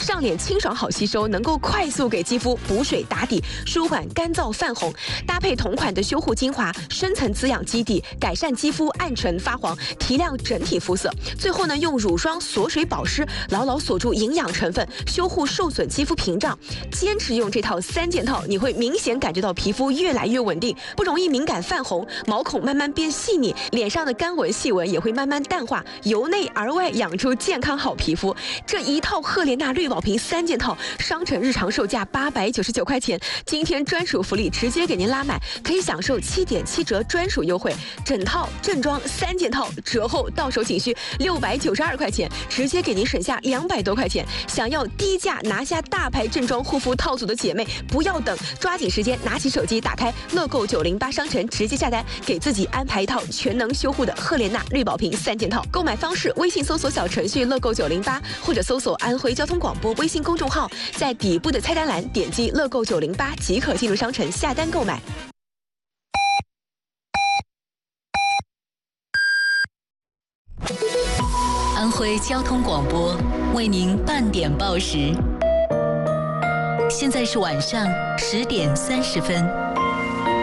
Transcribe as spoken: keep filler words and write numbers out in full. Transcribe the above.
上脸清爽好吸收，能够快速给肌肤补水打底，舒缓干燥泛红。搭配同款的修护精华，深层滋养基底，改善肌肤暗沉发黄，提亮整体肤色。最后呢，用乳霜锁水保湿，牢牢锁住营养成分，修护受损肌肤屏障。坚持用这套三件套，你会明显感觉到皮肤越来越稳定，不容易敏感泛红，毛孔慢慢变细腻，脸上的干纹细纹也会慢慢淡化，由内而外养出健康好皮肤。这一套赫莲娜绿宝瓶三件套，商城日常售价八百九十九块钱，今天专属福利直接给您拉满，可以享受七点七折专属优惠，整套正装三件套折后到手仅需六百九十二块钱，直接给您省下两百多块钱。想要低价拿下大牌正装护肤套组的姐妹，不要等，抓紧时间拿起手机，打开乐购九零八商城，直接下单，给自己安排一套全能修护的赫莲娜绿宝瓶三件套。购买方式：微信搜索小程序乐购九零八，或者搜索安徽交通广播微信公众号，在底部的菜单栏点击乐购九零八即可进入商城下单购买。 安徽交通广播为您半点报时，现在是晚上十点三十分。